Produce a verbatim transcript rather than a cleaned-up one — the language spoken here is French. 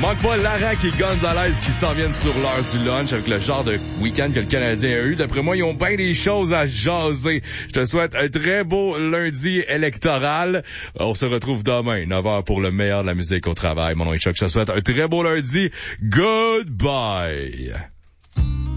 Manque pas Larac et Gonzalez qui s'en viennent sur l'heure du lunch avec le genre de week-end que le Canadien a eu. D'après moi, ils ont bien des choses à jaser. Je te souhaite un très beau lundi électoral. On se retrouve demain, neuf heures pour le meilleur de la musique au travail. Mon nom est Chuck. Je te souhaite un très beau lundi. Goodbye.